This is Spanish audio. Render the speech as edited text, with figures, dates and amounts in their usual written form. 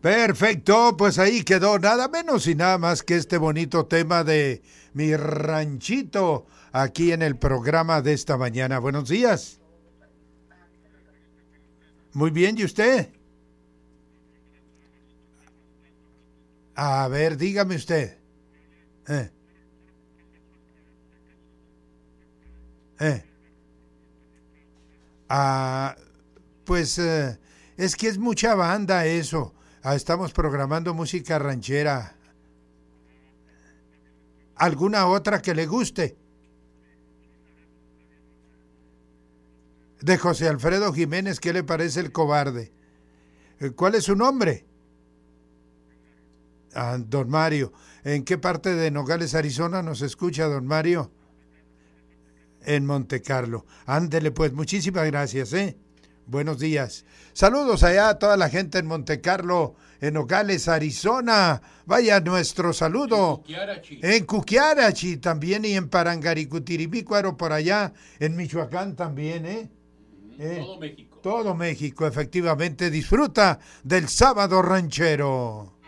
Perfecto, pues ahí quedó nada menos y nada más que este bonito tema de Mi Ranchito aquí en el programa de esta mañana. Buenos días. Muy bien, ¿y usted? A ver, dígame usted. Eh, eh. Ah, pues es que es mucha banda eso. Estamos programando música ranchera. ¿Alguna otra que le guste? De José Alfredo Jiménez, ¿qué le parece El Cobarde? ¿Cuál es su nombre? Don Mario. ¿En qué parte de Nogales, Arizona nos escucha, don Mario? En Monte Carlo. Ándele pues, muchísimas gracias, ¿eh? Buenos días. Saludos allá a toda la gente en Monte Carlo, en Nogales, Arizona. Vaya nuestro saludo. En Cuquiarachi también y en Parangaricutirimícuaro por allá, en Michoacán también, ¿eh? Todo México. Todo México, efectivamente. Disfruta del sábado ranchero.